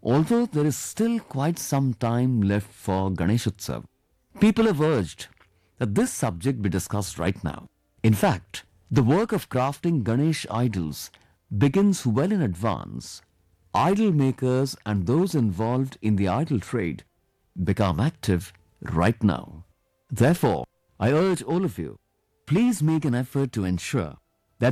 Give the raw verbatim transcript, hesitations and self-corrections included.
Although there is still quite some time left for Ganeshotsav, people have urged that this subject be discussed right now. In fact, the work of crafting Ganesh idols begins well in advance. Idol makers and those involved in the idol trade become active right now. Therefore, I urge all of you, please make an effort to ensure